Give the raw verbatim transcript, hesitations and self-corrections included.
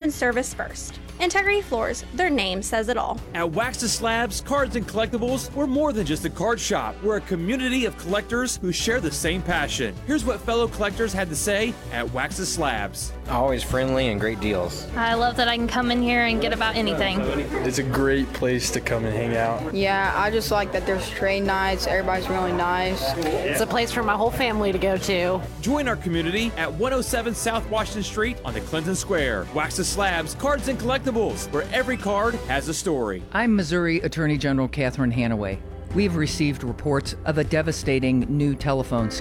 and service first. Integrity Floors, their name says it all. At Wax to Slabs Cards and Collectibles, we're more than just a card shop. We're a community of collectors who share the same passion. Here's what fellow collectors had to say at Wax to Slabs. Always friendly and great deals. I love that I can come in here and get about anything. It's a great place to come and hang out. Yeah, I just like that there's trade nights. Everybody's really nice. It's a place for my whole family to go to. Join our community at one oh seven South Washington Street on the Clinton Square. Wax to Slabs Cards and Collectibles, where every card has a story. I'm Missouri Attorney General Catherine Hanaway. We've received reports of a devastating new telephone